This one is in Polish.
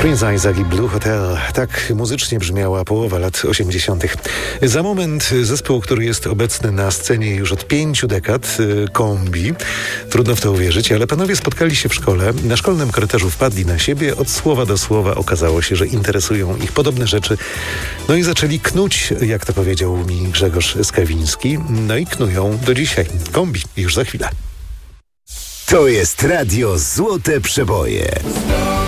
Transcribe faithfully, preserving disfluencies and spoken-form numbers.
Prince Isaac i Blue Hotel. Tak muzycznie brzmiała połowa lat osiemdziesiątych. Za moment zespół, który jest obecny na scenie już od pięciu dekad, Kombi. Trudno w to uwierzyć, ale panowie spotkali się w szkole. Na szkolnym korytarzu wpadli na siebie. Od słowa do słowa okazało się, że interesują ich podobne rzeczy. No i zaczęli knuć, jak to powiedział mi Grzegorz Skawiński. No i knują do dzisiaj. Kombi już za chwilę. To jest Radio Złote Przeboje.